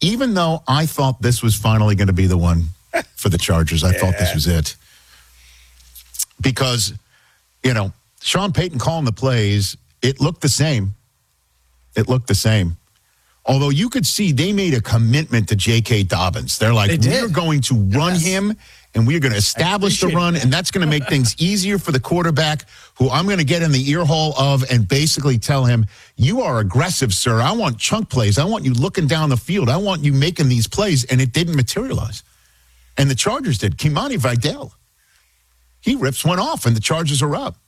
even though I thought this was finally going to be the one for the Chargers, I thought this was it. Because, Sean Payton calling the plays, it looked the same. Although you could see they made a commitment to J.K. Dobbins. They're like, we're going to run him, and we're going to establish the run, and that's going to make things easier for the quarterback, who I'm going to get in the ear hole of and basically tell him, you are aggressive, sir. I want chunk plays. I want you looking down the field. I want you making these plays, and it didn't materialize. And the Chargers did. Kimani Vidal, he went off, and the Chargers are up.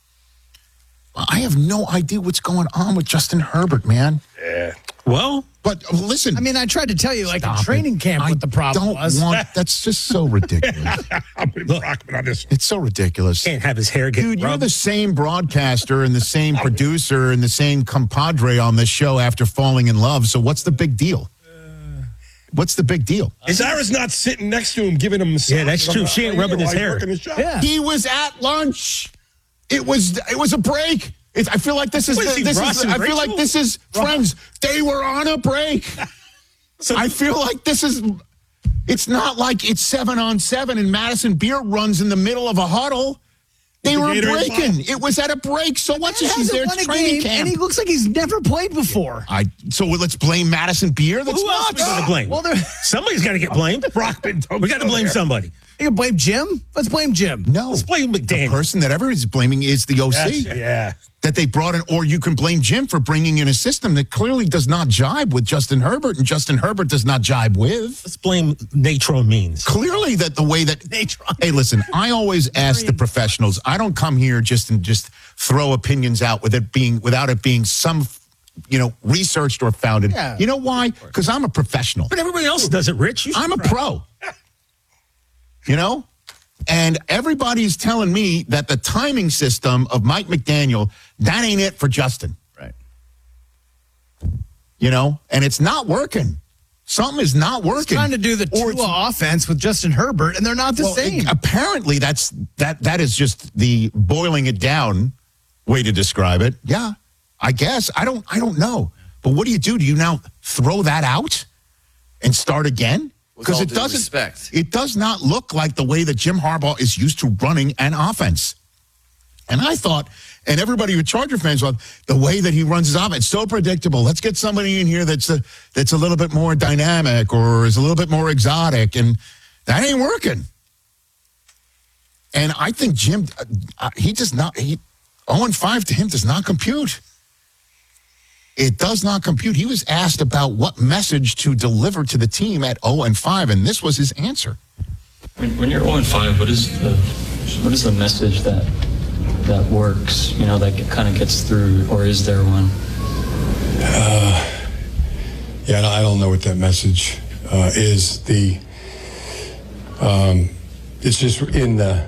I have no idea what's going on with Justin Herbert, man. Yeah. Well, but listen. I mean, I tried to tell you, like, in training camp, what the problem was. That's just so ridiculous. I'm with Brockman on this one. It's so ridiculous. Can't have his hair get Dude, you're rubbed. the same broadcaster and the same producer and the same compadre on this show after falling in love. So what's the big deal? What's the big deal? Zara's not sitting next to him giving him a massage. Yeah, that's true. She ain't rubbing his hair. Yeah. He was at lunch. It was a break. I feel like this is Friends. They were on a break. I feel like it's not like it's 7-on-7 and Madison Beer runs in the middle of a huddle. They were breaking. It was at a break. So what's she's there training camp? And he looks like he's never played before. So let's blame Madison Beer? That's Who else nuts. we going to blame? Well, somebody's got to get blamed. Brockman, We got to blame somebody. You can blame Jim? Let's blame Jim. No. Let's blame The McDaniel. person that everybody's blaming is the OC. Yeah. That they brought in, or you can blame Jim for bringing in a system that clearly does not jibe with Justin Herbert, and Justin Herbert does not jibe with. Let's blame Natron Means. Clearly that the way that hey, listen, I always ask the professionals. I don't come here just throw opinions out without it being some researched or founded. Yeah. You know why? Because I'm a professional. But everybody else does it, Rich. I'm a pro. And everybody's telling me that the timing system of Mike McDaniel, that ain't it for Justin. Right. And it's not working. Something is not working. He's trying to do the Tua offense with Justin Herbert, and they're not the same. Apparently, that is just the boiling it down way to describe it. Yeah, I guess. I don't know. But what do? Do you now throw that out and start again? Because it doesn't. Respect. It does not look like the way that Jim Harbaugh is used to running an offense. And I thought, and everybody with Charger fans thought, the way that he runs his offense, so predictable. Let's get somebody in here that's a little bit more dynamic or is a little bit more exotic, and that ain't working. And I think Jim, he does not. 0-5 to him does not compute. It does not compute. He was asked about what message to deliver to the team at 0-5, and this was his answer. When you're 0-5, what is the message that works? That kind of gets through, or is there one? I don't know what that message is. It's just in the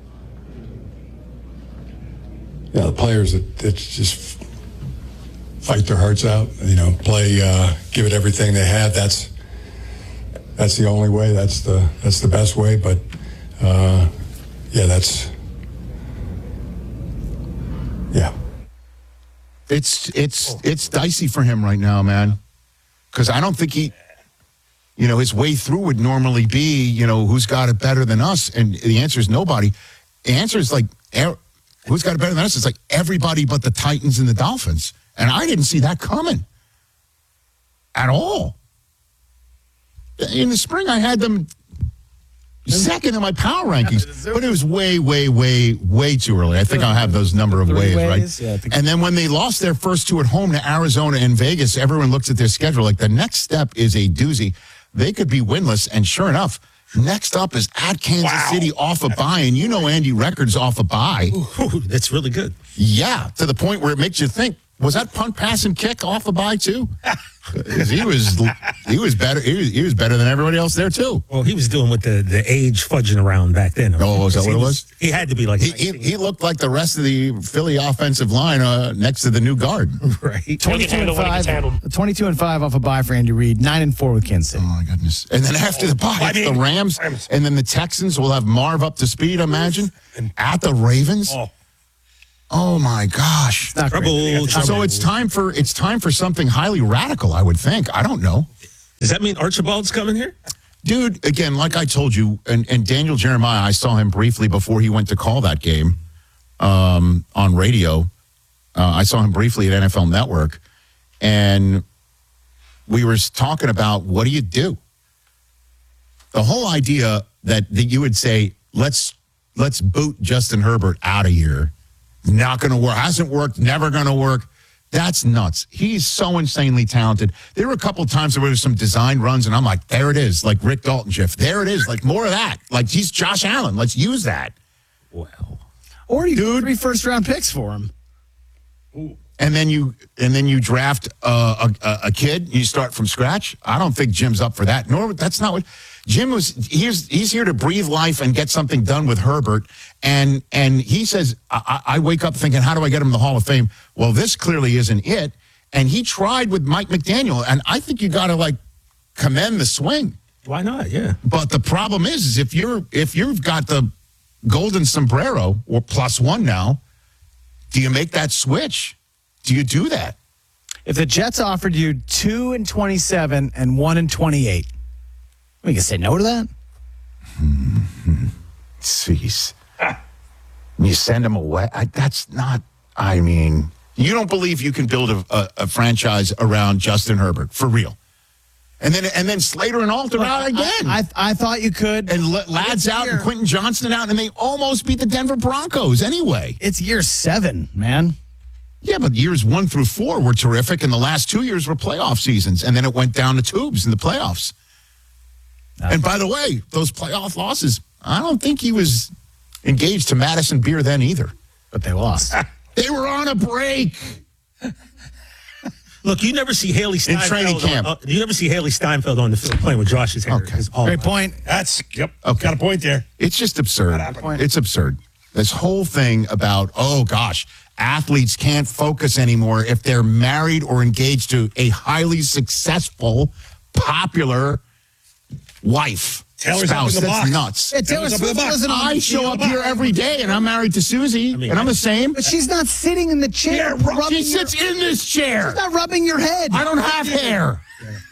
players that just fight their hearts out, play, give it everything they have. That's the only way. That's the best way. But It's dicey for him right now, man. Because I don't think he, his way through would normally be, who's got it better than us, and the answer is nobody. The answer is like, who's got it better than us? It's like everybody but the Titans and the Dolphins. And I didn't see that coming at all. In the spring, I had them second in my power rankings, but it was way, way, way, way too early. I think I'll have those number of ways, right? Yeah, and then when they lost their first two at home to Arizona and Vegas, everyone looks at their schedule like the next step is a doozy. They could be winless, and sure enough, next up is at Kansas City off a bye, and Andy Records off a bye. Ooh, that's really good. Yeah, to the point where it makes you think, was that punt, pass, and kick off a bye too? He was better. He was better than everybody else there too. Well, he was doing with the age fudging around back then. Oh, is that what it was? He had to be like he looked like the rest of the Philly offensive line next to the new guard. right. 22-5 off a bye for Andy Reid. 9-4 with Kansas City. Oh my goodness! And then after the bye, it's the Rams, and then the Texans will have Marv up to speed. Imagine at the Ravens. Oh my gosh! Trouble. So it's time for something highly radical, I would think. I don't know. Does that mean Archibald's coming here? Dude, again, like I told you, and Daniel Jeremiah, I saw him briefly before he went to call that game on radio. I saw him briefly at NFL Network, and we were talking about what do you do? The whole idea that you would say, let's boot Justin Herbert out of here. Not going to work. Hasn't worked. Never going to work. That's nuts. He's so insanely talented. There were a couple of times there were some design runs, and I'm like, there it is, like Rick Dalton shift. There it is, like more of that. Like he's Josh Allen. Let's use that. Wow. Or you get 3 first-round picks for him. And then you draft a kid. You start from scratch. I don't think Jim's up for that. Nor that's not what Jim was. He's here to breathe life and get something done with Herbert. And he says, I wake up thinking, how do I get him in the Hall of Fame? Well, this clearly isn't it. And he tried with Mike McDaniel, and I think you got to commend the swing. Why not? Yeah. But the problem is if you've got the golden sombrero or +1 now, do you make that switch? Do you do that? If the Jets offered you 2 and 27 and 1 and 28, we can say no to that. Jeez. You send him away. That's not, I mean, you don't believe you can build a franchise around Justin Herbert, for real. And then Slater and Alter out again. I thought you could. And Ladd's out and Quentin Johnston out, and they almost beat the Denver Broncos anyway. It's year 7, man. Yeah, but years 1 through 4 were terrific, and the last 2 years were playoff seasons, and then it went down the tubes in the playoffs. And by the way, those playoff losses, I don't think he was engaged to Madison Beer then either. But they lost. They were on a break. Look, you never see Haley Steinfeld. training camp. You never see Haley Steinfeld on the field playing with Josh's hair. Okay. Great point. That's, yep. Okay. Got a point there. It's just absurd. It's absurd. This whole thing about, oh gosh, athletes can't focus anymore if they're married or engaged to a highly successful, popular wife. Taylor's spouse. up in the That's box. nuts. Yeah, Taylor Taylor's up in the Swift box. wasn't on. I show up here every day, and I'm married to Susie, and I'm the same. But she's not sitting in the chair. rubbing She sits in this She's chair. not rubbing your head. I don't have hair.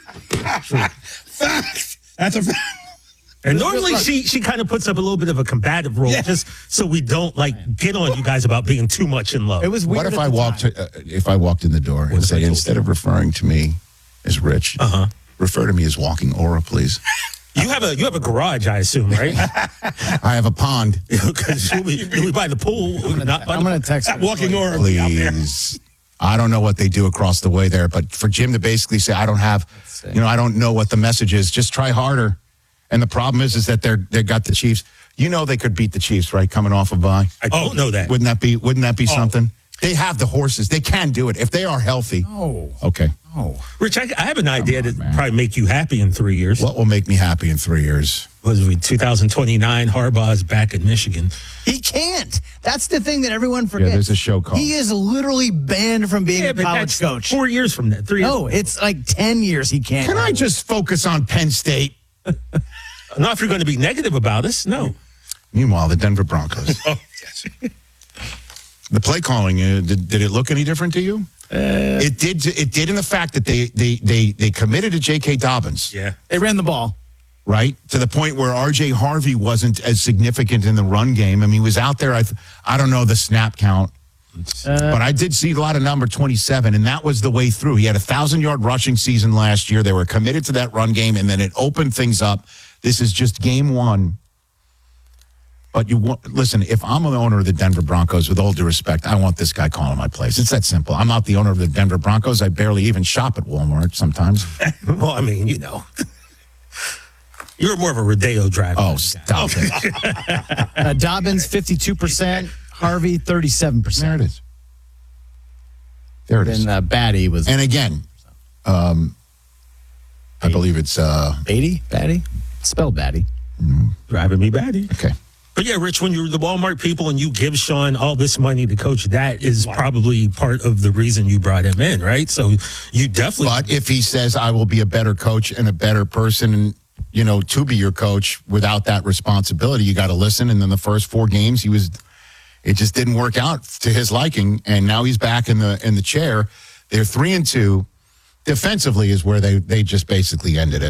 Fact. That's a fact. And normally she kind of puts up a little bit of a combative role just so we don't get on you guys about being too much in love. It was weird. What if at I the walked? time. If I walked in the door and if I say, told instead of referring to me as Rich, refer to me as Walking Aura, please. You have a garage, I assume, right? I have a pond. Because you'll be by the pool, not by I'm the going to text her. Walking or out there. Please. I don't know what they do across the way there, but for Jim to basically say, I don't have, I don't know what the message is. Just try harder. And the problem is that they got the Chiefs. You know they could beat the Chiefs, right? Coming off a bye. I don't know that. Wouldn't that be something? They have the horses. They can do it if they are healthy. Oh. Okay. Oh. Rich, I have an idea that probably make you happy in 3 years. What will make me happy in 3 years? Was we 2029? Harbaugh's back in Michigan. He can't. That's the thing that everyone forgets. Yeah, there's a show called. He is literally banned from being a but college that's coach. 4 years from that. 3 years. No, it's like 10 years he can't. Can I just focus on Penn State? Not if you're going to be negative about us. No. Meanwhile, the Denver Broncos. Oh, yes. The play calling, did it look any different to you? It did. It did in the fact that they committed to J.K. Dobbins, Yeah. They ran the ball. right? To the point where R.J. Harvey wasn't as significant in the run game. I mean, he was out there. I don't know the snap count, but I did see a lot of number 27, and that was the way through. He had a 1,000-yard rushing season last year. They were committed to that run game, and then it opened things up. This is just game one. But listen, if I'm the owner of the Denver Broncos, with all due respect, I want this guy calling my plays. It's that simple. I'm not the owner of the Denver Broncos. I barely even shop at Walmart sometimes. Well, I mean, you're more of a Rodeo driver. Oh, stop it. Dobbins, 52%. Harvey, 37%. There it is. There it is. And Batty was And again, I believe it's Batty? Batty? Spelled Batty. Driving me batty. okay. But yeah, Rich, when you're the Walmart people and you give Sean all this money to coach, that is probably part of the reason you brought him in, right? So you definitely. But if he says I will be a better coach and a better person, to be your coach without that responsibility, you got to listen. And then the first 4 games, it just didn't work out to his liking, and now he's back in the chair. They're 3-2. Defensively is where they just basically ended it.